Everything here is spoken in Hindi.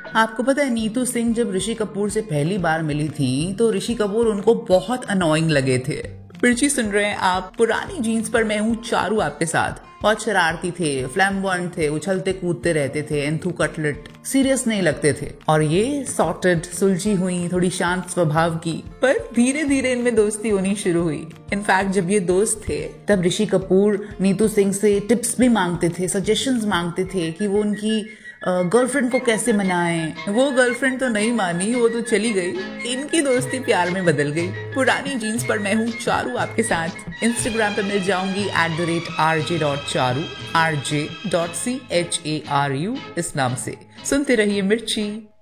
आपको पता है नीतू सिंह जब ऋषि कपूर से पहली बार मिली थी तो ऋषि कपूर उनको बहुत अनोइंग लगे थे। मिर्ची सुन रहे हैं आप पुरानी जीन्स पर मैं हूँ चारू आपके साथ। बहुत शरारती थे, फ्लैम्बॉयंट थे, उछलते कूदते रहते थे, एंथू कटलेट, सीरियस नहीं लगते थे। और ये सॉर्टेड, सुलझी हुई, थोड़ी शांत स्वभाव की, पर धीरे धीरे इनमें दोस्ती होनी शुरू हुई। इनफैक्ट जब ये दोस्त थे तब ऋषि कपूर नीतू सिंह से टिप्स भी मांगते थे, सजेशंस मांगते थे कि वो उनकी गर्लफ्रेंड को कैसे मनाएं। वो गर्लफ्रेंड तो नहीं मानी, वो तो चली गई। इनकी दोस्ती प्यार में बदल गई। पुरानी जीन्स पर मैं हूँ चारू आपके साथ। इंस्टाग्राम पे मिल जाऊंगी @rj.charu rj.charu इस नाम से। सुनते रहिए मिर्ची।